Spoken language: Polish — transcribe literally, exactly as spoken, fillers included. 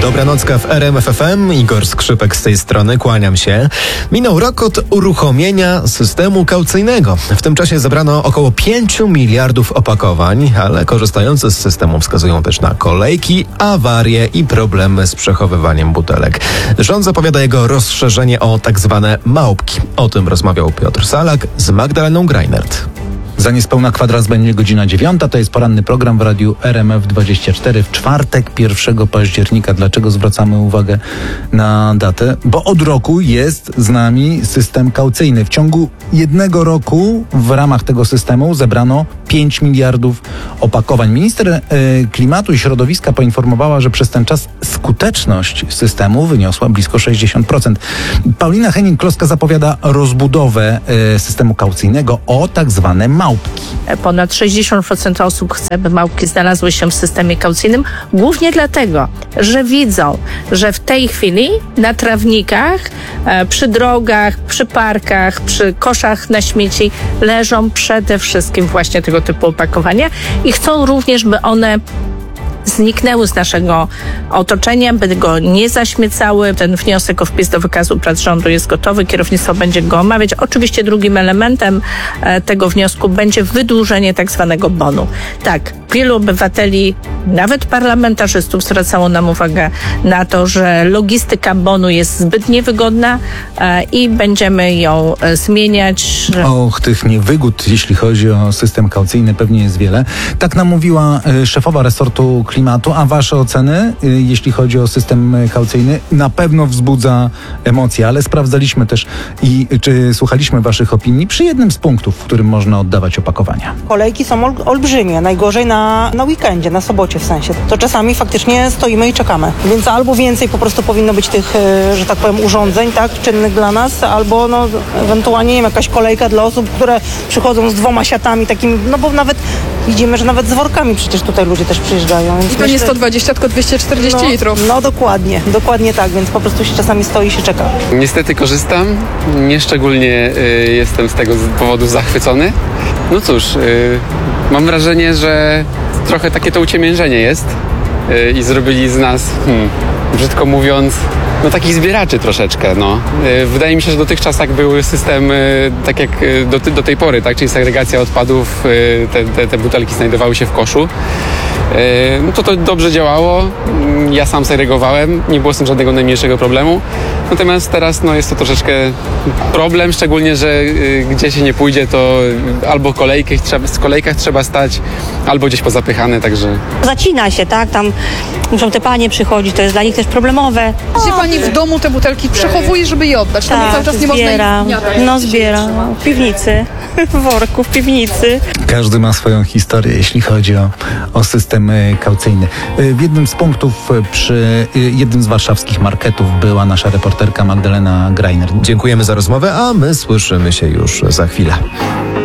Dobranocka w R M F F M. Igor Skrzypek z tej strony, kłaniam się. Minął rok od uruchomienia systemu kaucyjnego. W tym czasie zebrano około pięć miliardów opakowań, ale korzystający z systemu wskazują też na kolejki, awarie i problemy z przechowywaniem butelek. Rząd zapowiada jego rozszerzenie o tak zwane małpki. O tym rozmawiał Piotr Salak z Magdaleną Greinert. Za niespełna kwadrans będzie godzina dziewiąta. To jest poranny program w radiu R M F dwadzieścia cztery w czwartek, pierwszego października. Dlaczego zwracamy uwagę na datę? Bo od roku jest z nami system kaucyjny. W ciągu jednego roku w ramach tego systemu zebrano pięć miliardów opakowań. Minister e, Klimatu i Środowiska poinformowała, że przez ten czas skuteczność systemu wyniosła blisko sześćdziesiąt procent. Paulina Henning-Kloska zapowiada rozbudowę e, systemu kaucyjnego o tak zwane małpki. Ponad sześćdziesiąt procent osób chce, by małpki znalazły się w systemie kaucyjnym, głównie dlatego, że widzą, że w tej chwili na trawnikach, przy drogach, przy parkach, przy koszach na śmieci leżą przede wszystkim właśnie tego typu opakowania i chcą również, by one zniknęły z naszego otoczenia, by go nie zaśmiecały. Ten wniosek o wpis do wykazu prac rządu jest gotowy, kierownictwo będzie go omawiać. Oczywiście drugim elementem e, tego wniosku będzie wydłużenie tak zwanego bonu. Tak, wielu obywateli, nawet parlamentarzystów zwracało nam uwagę na to, że logistyka bonu jest zbyt niewygodna e, i będziemy ją e, zmieniać. Och, tych niewygód, jeśli chodzi o system kaucyjny, pewnie jest wiele. Tak nam mówiła e, szefowa resortu klimatu, a wasze oceny, e, jeśli chodzi o system kaucyjny, na pewno wzbudza emocje, ale sprawdzaliśmy też i czy słuchaliśmy waszych opinii przy jednym z punktów, w którym można oddawać opakowania. Kolejki są ol, olbrzymie, najgorzej na, na weekendzie, na sobocie w sensie. To czasami faktycznie stoimy i czekamy. Więc albo więcej po prostu powinno być tych, że tak powiem, urządzeń, tak, czynnych dla nas, albo no, ewentualnie nie wiem, jakaś kolejka dla osób, które przychodzą z dwoma siatami takimi, no bo nawet widzimy, że nawet z workami przecież tutaj ludzie też przyjeżdżają. Więc I to myślę, nie sto dwadzieścia, tylko dwieście czterdzieści no, litrów. No dokładnie, dokładnie tak, więc po prostu się czasami stoi i się czeka. Niestety korzystam, nieszczególnie y, jestem z tego powodu zachwycony. No cóż, y, mam wrażenie, że trochę takie to uciemiężenie jest y, i zrobili z nas, hmm, brzydko mówiąc, no takich zbieraczy troszeczkę, no. Y, wydaje mi się, że dotychczas tak był system, y, tak jak y, do, do tej pory, tak, czyli segregacja odpadów, y, te, te, te butelki znajdowały się w koszu. No to to dobrze działało, ja sam segregowałem, nie było z tym żadnego najmniejszego problemu. Natomiast teraz no, jest to troszeczkę problem, szczególnie, że y, gdzie się nie pójdzie, to albo kolejki, trzeba, w kolejkach trzeba stać, albo gdzieś pozapychane, także... Zacina się, tak? Tam muszą te panie przychodzić, to jest dla nich też problemowe. Gdzie pani w domu te butelki przechowuje, żeby je oddać? Tam Tak, cały czas nie zbiera. można ich... No zbiera, w piwnicy, w worku, w piwnicy. Każdy ma swoją historię, jeśli chodzi o, o system kaucyjny. W jednym z punktów przy jednym z warszawskich marketów była nasza reporterka Magdalena Greinert. Dziękujemy za rozmowę, a my słyszymy się już za chwilę.